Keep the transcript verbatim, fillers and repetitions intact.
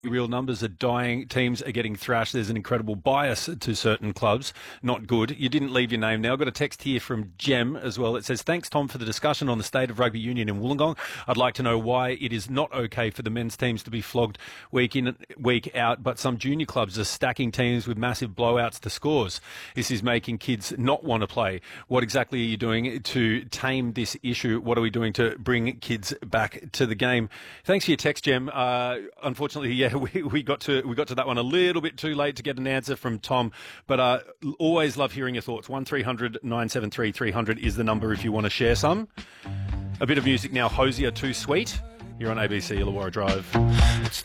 Real numbers are dying. Teams are getting thrashed. There's an incredible bias to certain clubs. Not good. You didn't leave your name now. I've got a text here from Jem as well. It says, thanks, Tom, for the discussion on the state of rugby union in Wollongong. I'd like to know why it is not okay for the men's teams to be flogged week in, week out, but some junior clubs are stacking teams with massive blowouts to scores. This is making kids not want to play. What exactly are you doing to tame this issue? What are we doing to bring kids back to the game? Thanks for your text, Jem. Uh, unfortunately, yeah, we, we got to we got to that one a little bit too late to get an answer from Tom, but uh, always love hearing your thoughts. one three hundred nine seven three three hundred is the number if you want to share some. A bit of music now. Hosier Too Sweet. You're on A B C Illawarra Drive.